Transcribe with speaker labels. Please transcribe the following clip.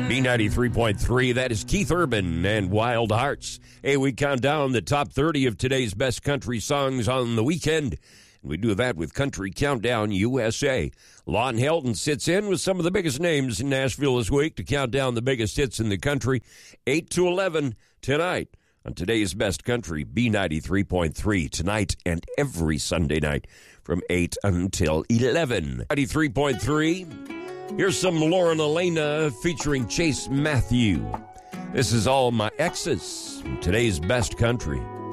Speaker 1: B93.3, that is Keith Urban and Wild Hearts. Hey, we count down the top 30 of today's best country songs on the weekend. And we do that with Country Countdown USA. Lon Helton sits in with some of the biggest names in Nashville this week to count down the biggest hits in the country. 8 to 11 tonight on today's best country, B93.3, tonight and every Sunday night from 8 until 11. 93.3. Here's some Lauren Elena featuring Chase Matthew. This is All My Exes from today's best country.